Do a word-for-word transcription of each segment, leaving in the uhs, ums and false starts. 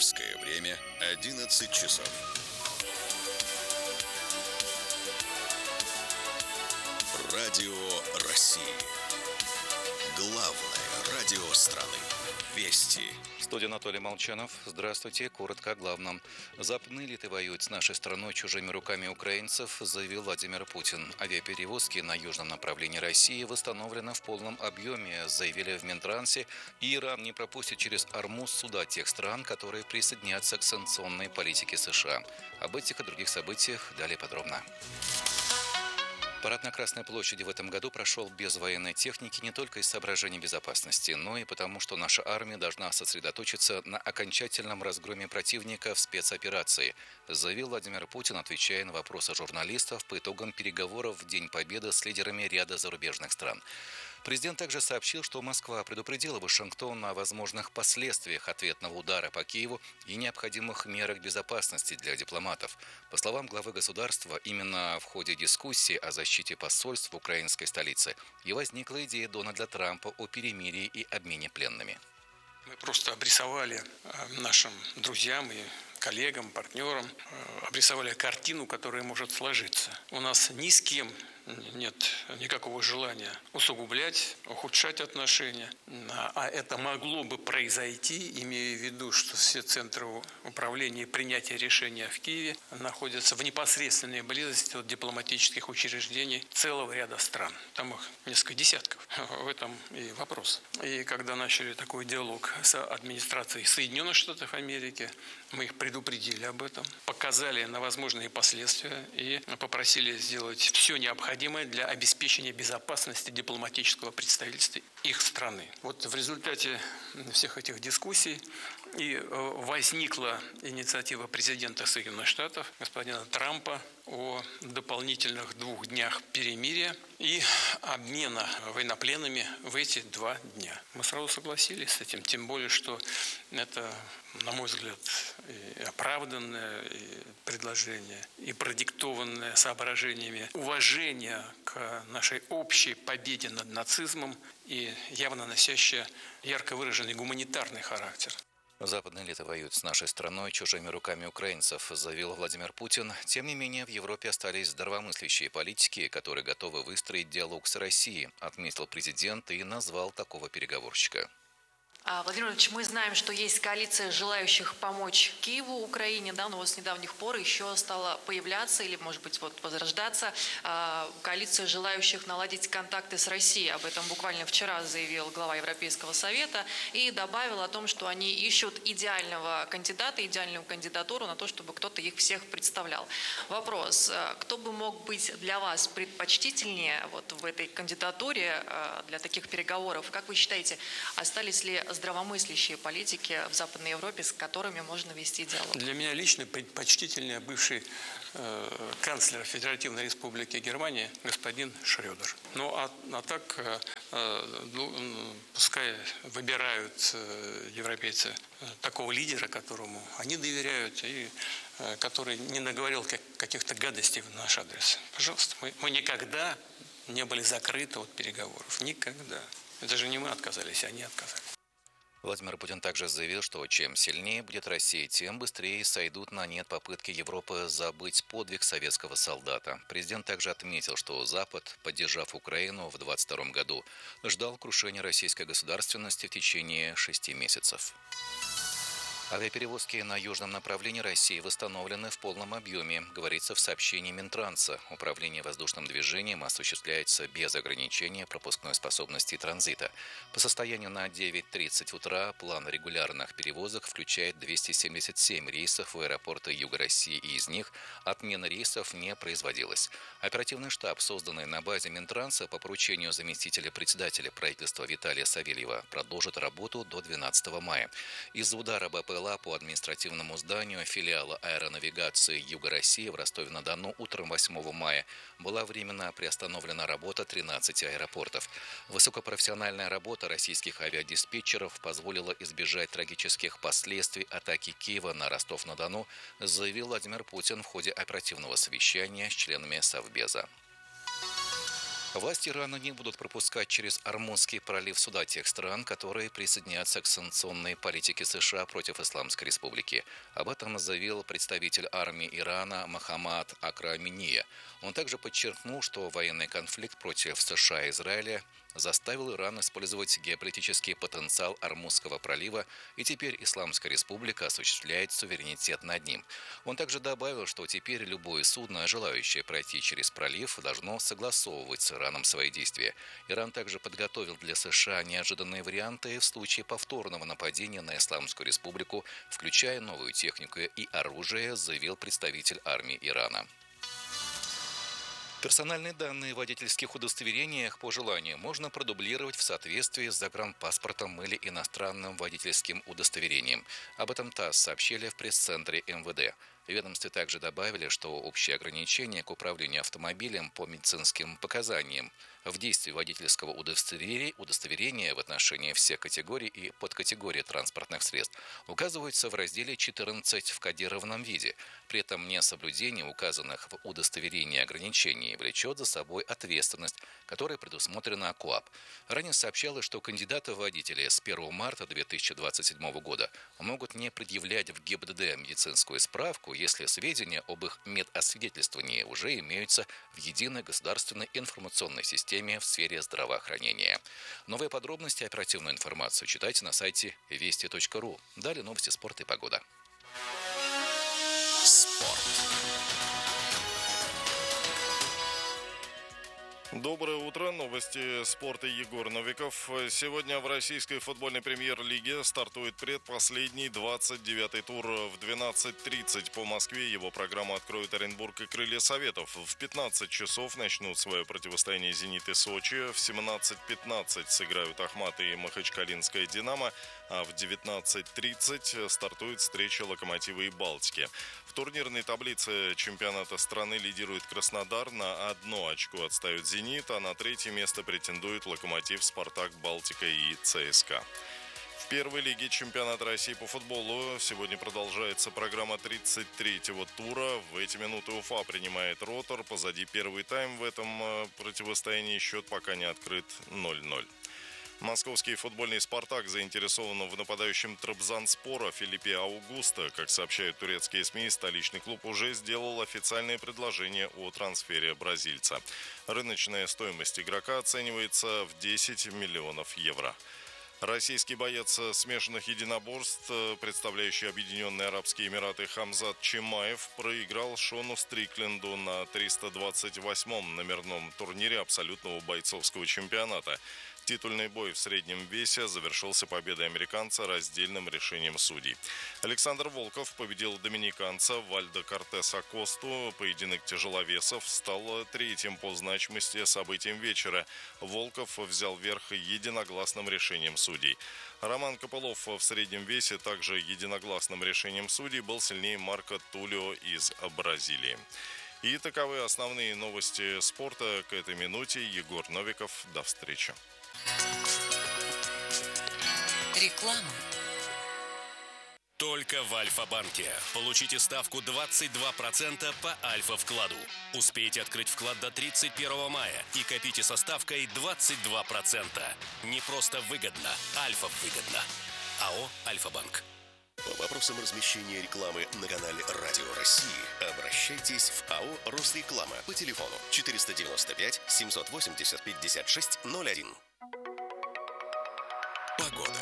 Московское время одиннадцать часов. Радио России. Главное радио страны. Вести. В студии Анатолий Молчанов. Здравствуйте. Коротко о главном. Западные элиты воюют с нашей страной чужими руками украинцев, заявил Владимир Путин. Авиаперевозки на южном направлении России восстановлены в полном объеме, заявили в Минтрансе. И Иран не пропустит через Ормуз суда тех стран, которые присоединятся к санкционной политике США. Об этих и других событиях далее подробно. Парад на Красной площади в этом году прошел без военной техники не только из соображений безопасности, но и потому, что наша армия должна сосредоточиться на окончательном разгроме противника в спецоперации, заявил Владимир Путин, отвечая на вопросы журналистов по итогам переговоров в День Победы с лидерами ряда зарубежных стран. Президент также сообщил, что Москва предупредила Вашингтон о возможных последствиях ответного удара по Киеву и необходимых мерах безопасности для дипломатов. По словам главы государства, именно в ходе дискуссии о защите посольств в украинской столице и возникла идея Дональда Трампа о перемирии и обмене пленными. Мы просто обрисовали нашим друзьям и коллегам, партнерам, обрисовали картину, которая может сложиться. У нас ни с кем нет никакого желания усугублять, ухудшать отношения. А это могло бы произойти, имея в виду, что все центры управления и принятия решения в Киеве находятся в непосредственной близости от дипломатических учреждений целого ряда стран. Там их несколько десятков. В этом и вопрос. И когда начали такой диалог с администрацией Соединенных Штатов Америки, мы их предупредили об этом, показали на возможные последствия и попросили сделать все необходимое для обеспечения безопасности дипломатического представительства их страны. Вот в результате всех этих дискуссий и возникла инициатива президента Соединенных Штатов, господина Трампа, о дополнительных двух днях перемирия и обмена военнопленными в эти два дня. Мы сразу согласились с этим, тем более, что это, на мой взгляд, и оправданное предложение, и продиктованное соображениями уважения к нашей общей победе над нацизмом и явно носящее ярко выраженный гуманитарный характер. Западные элиты воюют с нашей страной чужими руками украинцев, заявил Владимир Путин. Тем не менее, в Европе остались здравомыслящие политики, которые готовы выстроить диалог с Россией, отметил президент и назвал такого переговорщика. Владимир Владимирович, мы знаем, что есть коалиция желающих помочь Киеву, Украине, да, но вот с недавних пор еще стала появляться или, может быть, вот возрождаться коалиция желающих наладить контакты с Россией. Об этом буквально вчера заявил глава Европейского совета и добавил о том, что они ищут идеального кандидата, идеальную кандидатуру на то, чтобы кто-то их всех представлял. Вопрос, кто бы мог быть для вас предпочтительнее вот в этой кандидатуре для таких переговоров? Как вы считаете, остались ли здравомыслящие политики в Западной Европе, с которыми можно вести диалог? Для меня лично предпочтительнее бывший э, канцлер Федеративной Республики Германия господин Шрёдер. Ну а, а так э, ну, пускай выбирают э, европейцы э, такого лидера, которому они доверяют и э, который не наговорил как, каких-то гадостей в наш адрес. Пожалуйста, мы, мы никогда не были закрыты от переговоров. Никогда. Это же не мы отказались, они отказались. Владимир Путин также заявил, что чем сильнее будет Россия, тем быстрее сойдут на нет попытки Европы забыть подвиг советского солдата. Президент также отметил, что Запад, поддержав Украину в двадцать втором году, ждал крушения российской государственности в течение шести месяцев. Авиаперевозки на южном направлении России восстановлены в полном объеме, говорится в сообщении Минтранса. Управление воздушным движением осуществляется без ограничения пропускной способности транзита. По состоянию на девять тридцать утра план регулярных перевозок включает двести семьдесят семь рейсов в аэропорты Юга России, и из них отмена рейсов не производилась. Оперативный штаб, созданный на базе Минтранса по поручению заместителя председателя правительства Виталия Савельева, продолжит работу до двенадцатого мая. Из-за удара БПЛА по административному зданию филиала аэронавигации Юга России в Ростове-на-Дону утром восьмого мая была временно приостановлена работа тринадцати аэропортов. Высокопрофессиональная работа российских авиадиспетчеров позволила избежать трагических последствий атаки Киева на Ростов-на-Дону, заявил Владимир Путин в ходе оперативного совещания с членами Совбеза. Власти Ирана не будут пропускать через Ормузский пролив суда тех стран, которые присоединятся к санкционной политике США против Исламской Республики. Об этом заявил представитель армии Ирана Мохаммад Акраминия. Он также подчеркнул, что военный конфликт против США и Израиля заставил Иран использовать геополитический потенциал Ормузского пролива, и теперь Исламская Республика осуществляет суверенитет над ним. Он также добавил, что теперь любое судно, желающее пройти через пролив, должно согласовывать с Ираном свои действия. Иран также подготовил для США неожиданные варианты в случае повторного нападения на Исламскую Республику, включая новую технику и оружие, заявил представитель армии Ирана. Персональные данные в водительских удостоверениях по желанию можно продублировать в соответствии с загранпаспортом или иностранным водительским удостоверением. Об этом ТАСС сообщили в пресс-центре эм вэ дэ. В ведомстве также добавили, что общие ограничения к управлению автомобилем по медицинским показаниям в действии водительского удостоверения в отношении всех категорий и подкатегорий транспортных средств указываются в разделе четырнадцать в кодированном виде. При этом несоблюдение указанных в удостоверении ограничений влечет за собой ответственность, которая предусмотрена КоАП. Ранее сообщалось, что кандидаты в водители с первого марта две тысячи двадцать седьмого года могут не предъявлять в гэ и бэ дэ дэ медицинскую справку, если сведения об их медосвидетельствовании уже имеются в единой государственной информационной системе в сфере здравоохранения. Новые подробности и оперативную информацию читайте на сайте вести точка ру. Далее новости спорта и погода. Спорт. Доброе утро. Новости спорта. Егор Новиков. Сегодня в российской футбольной премьер-лиге стартует предпоследний двадцать девятый тур. В двенадцать тридцать по Москве его программу откроют Оренбург и Крылья Советов. В пятнадцать часов начнут свое противостояние «Зенит» и «Сочи». В семнадцать пятнадцать сыграют «Ахмат» и «Махачкалинская Динамо». А в девятнадцать тридцать стартует встреча «Локомотива» и «Балтики». В турнирной таблице чемпионата страны лидирует Краснодар. На одно очко отстает «Зенит», а на третье место претендует «Локомотив», «Спартак», «Балтика» и ЦСКА. В первой лиге чемпионата России по футболу сегодня продолжается программа тридцать третьего тура. В эти минуты Уфа принимает «Ротор». Позади первый тайм в этом противостоянии. Счет пока не открыт ноль ноль. Московский футбольный «Спартак» заинтересован в нападающем Трабзонспора Филиппе Аугусто. Как сообщают турецкие СМИ, столичный клуб уже сделал официальное предложение о трансфере бразильца. Рыночная стоимость игрока оценивается в десять миллионов евро. Российский боец смешанных единоборств, представляющий Объединенные Арабские Эмираты, Хамзат Чимаев проиграл Шону Стрикленду на триста двадцать восьмом номерном турнире абсолютного бойцовского чемпионата. Титульный бой в среднем весе завершился победой американца раздельным решением судей. Александр Волков победил доминиканца Вальдо Кортес Акосту. Поединок тяжеловесов стал третьим по значимости событием вечера. Волков взял верх единогласным решением судей. Роман Копылов в среднем весе также единогласным решением судей был сильнее Марко Тулио из Бразилии. И таковы основные новости спорта к этой минуте. Егор Новиков. До встречи. Реклама. Только в Альфа-банке. Получите ставку двадцать два процента по Альфа-вкладу. Успейте открыть вклад до тридцать первого мая и копите со ставкой двадцать два процента. Не просто выгодно, Альфа-выгодно. АО «Альфа-банк». По вопросам размещения рекламы на канале «Радио России» обращайтесь в АО «Росреклама» по телефону четыреста девяносто пять семьсот восемьдесят пятьдесят шесть ноль один. Погода.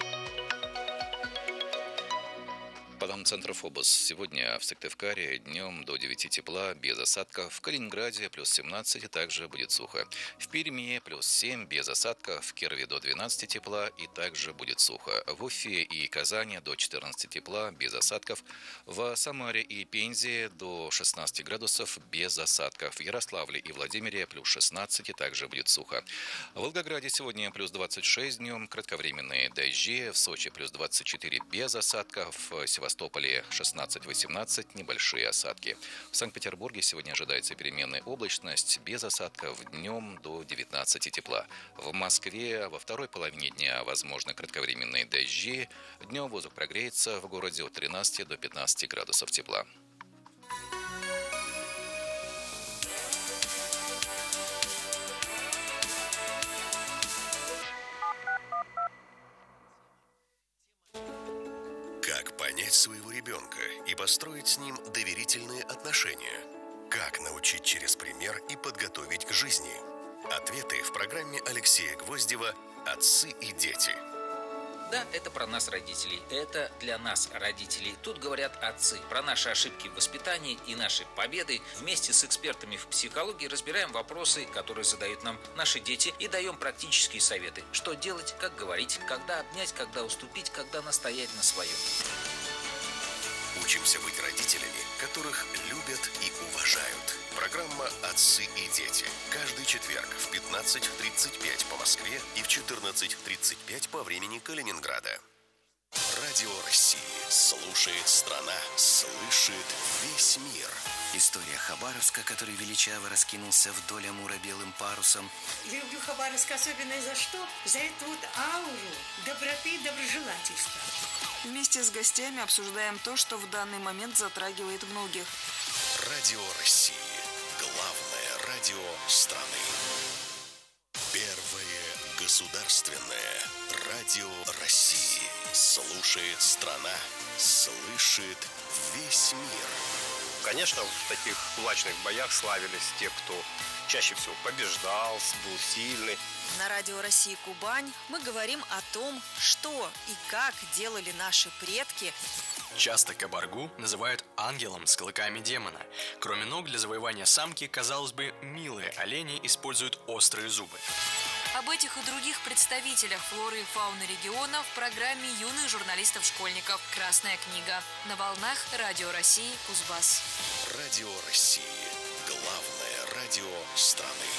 По данным центра ФОБОС, сегодня в Сыктывкаре днем до девяти тепла, без осадков. В Калининграде плюс семнадцать и также будет сухо. В Перми плюс семь, без осадков. В Кирове до двенадцати тепла и также будет сухо. В Уфе и Казани до четырнадцати тепла, без осадков. В Самаре и Пензе до шестнадцати градусов, без осадков. В Ярославле и Владимире плюс шестнадцать и также будет сухо. В Волгограде сегодня плюс двадцать шесть днем, кратковременные дожди. В Сочи плюс двадцать четыре, без осадков. В Севастополе В Севастополе шестнадцать-восемнадцать, небольшие осадки. В Санкт-Петербурге сегодня ожидается переменная облачность, без осадков, днем до девятнадцати тепла. В Москве во второй половине дня возможны кратковременные дожди. Днем воздух прогреется в городе от тринадцати до пятнадцати градусов тепла. понять своего ребенка и построить с ним доверительные отношения? Как научить через пример и подготовить к жизни? Ответы в программе Алексея Гвоздева «Отцы и дети». Да, это про нас, родителей. Это для нас, родителей. Тут говорят отцы. Про наши ошибки в воспитании и наши победы. Вместе с экспертами в психологии разбираем вопросы, которые задают нам наши дети, и даем практические советы. Что делать, как говорить, когда обнять, когда уступить, когда настоять на своем. Учимся быть родителями, которых любят и уважают. Программа «Отцы и дети». Каждый четверг в пятнадцать тридцать пять по Москве и в четырнадцать тридцать пять по времени Калининграда. Радио России. Слушает страна. Слышит весь мир. История Хабаровска, который величаво раскинулся вдоль Амура белым парусом. Я люблю Хабаровск особенно за что? За эту вот ауру доброты и доброжелательства. Вместе с гостями обсуждаем то, что в данный момент затрагивает многих. Радио России. Главное радио страны. Первое государственное радио России. Слушает страна. Слышит весь мир. Конечно, в таких кулачных боях славились те, кто чаще всего побеждал, был сильный. На радио России Кубань мы говорим о том, что и как делали наши предки. Часто кабаргу называют ангелом с клыками демона. Кроме ног, для завоевания самки, казалось бы, милые олени используют острые зубы. Об этих и других представителях флоры и фауны региона в программе юных журналистов-школьников «Красная книга» на волнах Радио России Кузбасс. Радио России. Главное радио страны.